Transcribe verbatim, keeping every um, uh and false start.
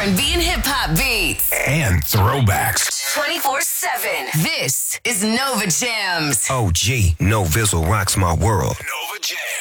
and B and hip hop beats. And throwbacks. twenty-four seven. This is Nova Jams. O G, No Vizzle rocks my world. Nova Jams.